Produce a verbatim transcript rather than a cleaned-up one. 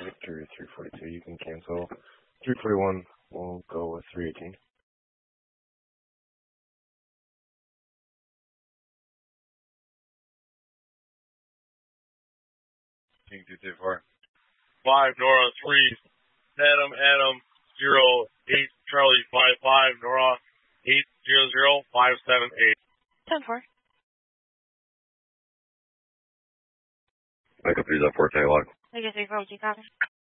Victor three forty-two, you can cancel. three forty-one, we'll go with three eighteen. King two two four. five, Nora, three, Adam, Adam, zero, eight, Charlie, five, five, Nora, eight, zero, zero, five, seven, eight. ten four. Make up these up for a tail lock. I guess we copy.